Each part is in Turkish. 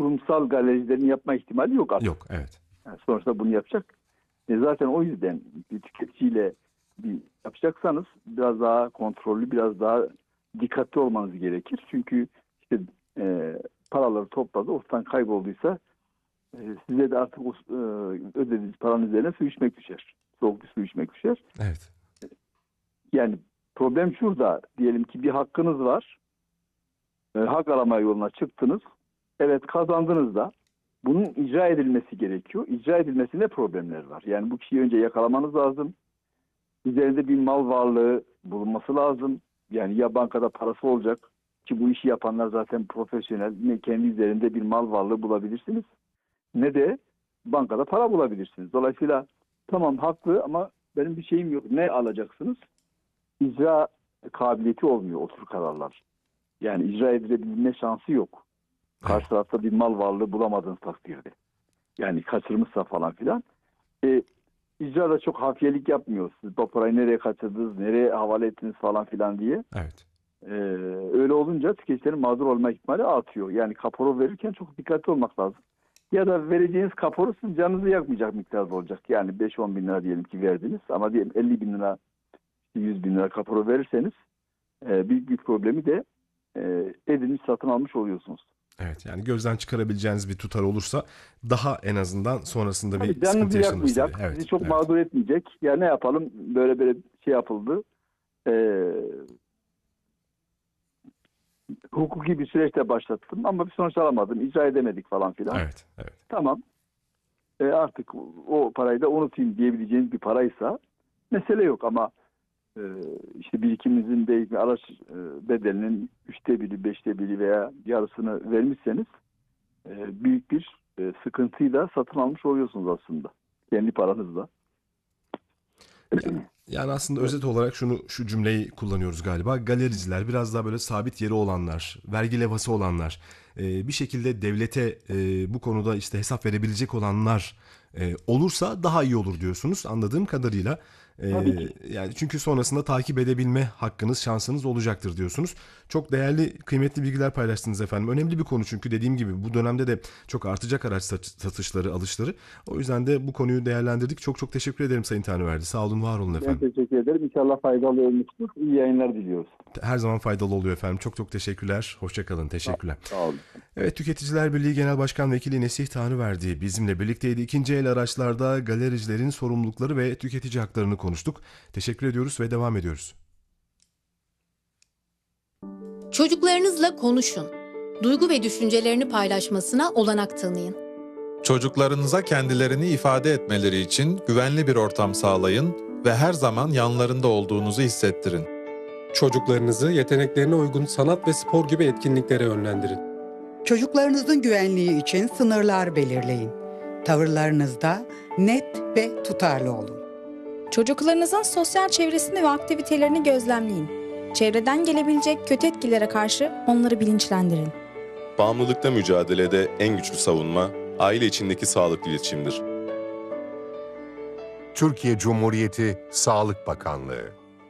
kurumsal galericilerin yapma ihtimali yok artık. Yok, evet. Yani sonuçta bunu yapacak. Zaten o yüzden bir tüketiciyle bir yapacaksanız biraz daha kontrollü, biraz daha dikkatli olmanız gerekir. Çünkü işte paraları topladı, ortadan kaybolduysa size de artık ödediğiniz paranın üzerine su içmek düşer. Soğuk bir su içmek düşer. Evet. Yani problem şurada. Diyelim ki bir hakkınız var. Hak arama yoluna çıktınız. Evet, kazandınız da bunun icra edilmesi gerekiyor. İcra edilmesinde problemler var. Yani bu kişiyi önce yakalamanız lazım. Üzerinde bir mal varlığı bulunması lazım. Yani ya bankada parası olacak ki bu işi yapanlar zaten profesyonel. Ne kendi üzerinde bir mal varlığı bulabilirsiniz, ne de bankada para bulabilirsiniz. Dolayısıyla tamam, haklı ama benim bir şeyim yok. Ne alacaksınız? İcra kabiliyeti olmuyor o tür kararlar. Yani icra edilebilme şansı yok. Karşı tarafta bir mal varlığı bulamadığınız takdirde. Yani kaçırmışsa falan filan. İcra da çok hafiyelik yapmıyor. Siz o parayı nereye kaçırdınız, nereye havale ettiniz falan filan diye. Evet. Öyle olunca tüketicilerin mağdur olma ihtimali artıyor. Yani kaporu verirken çok dikkatli olmak lazım. Ya da vereceğiniz kaporu sizin canınızı yakmayacak miktarda olacak. Yani 5-10 bin lira diyelim ki verdiniz. Ama diyelim 50 bin lira, 100 bin lira kaporu verirseniz büyük bir problemi de edinmiş, satın almış oluyorsunuz. Evet, yani gözden çıkarabileceğiniz bir tutar olursa daha en azından sonrasında Tabii bir canınızı sıkıntı yaşanırsa diye. yakmayacak, sizi Evet, çok evet. mağdur etmeyecek. Ya ne yapalım, böyle şey yapıldı. Hukuki bir süreçte başlattım ama bir sonuç alamadım. İcra edemedik falan filan. Evet, evet. Tamam. Artık o parayı da unutayım diyebileceğiniz bir paraysa mesele yok ama işte birikiminizin de araç bedelinin 1/3, 5'te 1 veya yarısını vermişseniz büyük bir sıkıntıyı da satın almış oluyorsunuz aslında. Kendi paranızla. Yani aslında Evet. özet olarak şu cümleyi kullanıyoruz galiba. Galericiler biraz daha böyle sabit yeri olanlar, vergi levhası olanlar, bir şekilde devlete bu konuda işte hesap verebilecek olanlar olursa daha iyi olur diyorsunuz anladığım kadarıyla. Tabii ki. Yani çünkü sonrasında takip edebilme hakkınız, şansınız olacaktır diyorsunuz. Çok değerli, kıymetli bilgiler paylaştınız efendim. Önemli bir konu çünkü dediğim gibi bu dönemde de çok artacak araç satışları, alışları. O yüzden de bu konuyu değerlendirdik. Çok çok teşekkür ederim Sayın Tanrıverdi. Sağ olun, var olun Ben efendim. teşekkür ederim. İnşallah faydalı olmuştur. İyi yayınlar diliyoruz. Her zaman faydalı oluyor efendim. Çok çok teşekkürler. Hoşça kalın. Sağ, Teşekkürler. sağ olun. Evet, Tüketiciler Birliği Genel Başkan Vekili Nesih Tanrıverdi bizimle birlikteydi. İkinci el araçlarda galericilerin sorumlulukları ve tüketici haklarını konuştuk. Teşekkür ediyoruz ve devam ediyoruz. Çocuklarınızla konuşun. Duygu ve düşüncelerini paylaşmasına olanak tanıyın. Çocuklarınıza kendilerini ifade etmeleri için güvenli bir ortam sağlayın ve her zaman yanlarında olduğunuzu hissettirin. Çocuklarınızı yeteneklerine uygun sanat ve spor gibi etkinliklere yönlendirin. Çocuklarınızın güvenliği için sınırlar belirleyin. Tavırlarınızda net ve tutarlı olun. Çocuklarınızın sosyal çevresini ve aktivitelerini gözlemleyin. Çevreden gelebilecek kötü etkilere karşı onları bilinçlendirin. Bağımlılıkla mücadelede en güçlü savunma, aile içindeki sağlıklı iletişimdir. Türkiye Cumhuriyeti Sağlık Bakanlığı.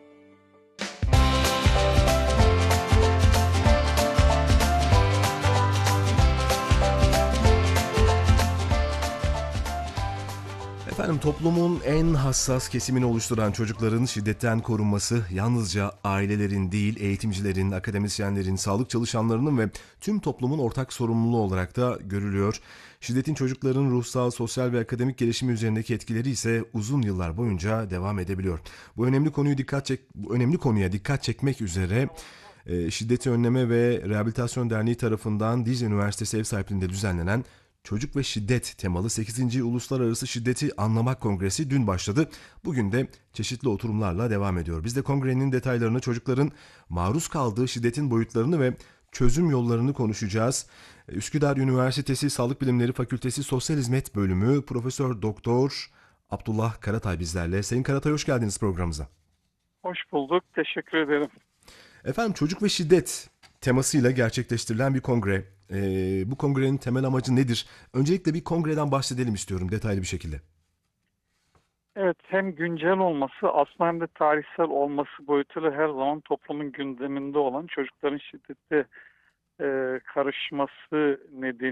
Efendim, toplumun en hassas kesimini oluşturan çocukların şiddetten korunması yalnızca ailelerin değil, eğitimcilerin, akademisyenlerin, sağlık çalışanlarının ve tüm toplumun ortak sorumluluğu olarak da görülüyor. Şiddetin çocukların ruhsal, sosyal ve akademik gelişimi üzerindeki etkileri ise uzun yıllar boyunca devam edebiliyor. Bu önemli konuya dikkat çekmek üzere Şiddeti Önleme ve Rehabilitasyon Derneği tarafından Dicle Üniversitesi ev sahipliğinde düzenlenen Çocuk ve Şiddet temalı 8. Uluslararası Şiddeti Anlamak Kongresi dün başladı. Bugün de çeşitli oturumlarla devam ediyor. Biz de kongrenin detaylarını, çocukların maruz kaldığı şiddetin boyutlarını ve çözüm yollarını konuşacağız. Üsküdar Üniversitesi Sağlık Bilimleri Fakültesi Sosyal Hizmet Bölümü Profesör Doktor Abdullah Karatay bizlerle. Sayın Karatay, hoş geldiniz programımıza. Hoş bulduk, teşekkür ederim. Efendim, çocuk ve şiddet temasıyla gerçekleştirilen bir kongre. Bu kongrenin temel amacı nedir? Öncelikle bir kongreden bahsedelim istiyorum detaylı bir şekilde. Evet, hem güncel olması aslında hem de tarihsel olması boyutuyla her zaman toplumun gündeminde olan çocukların şiddete karışması nedeniyle